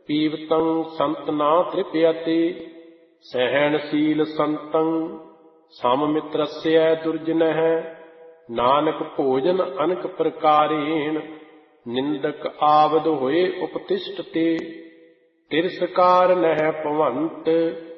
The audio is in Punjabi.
ਪੀਵਤੰ ਸੰਤ ਨਾ ਤ੍ਰਿਪਯਤੇ। ਸਹਿਣਸ਼ੀਲ ਸੰਤੰ ਸਮ ਮਿਤਰਸਯ ਦੁਰਜਨਹਿ। ਨਾਨਕ ਭੋਜਨ ਅਨਕ ਪ੍ਰਕਾਰੇਣ ਨਿੰਦਕ ਆਵਦ ਹੋਏ ਉਪਤਿਸ਼ਟ ਤੇ। ਤਿਰਸਕਾਰ ਨਹਿ ਭਵੰਤ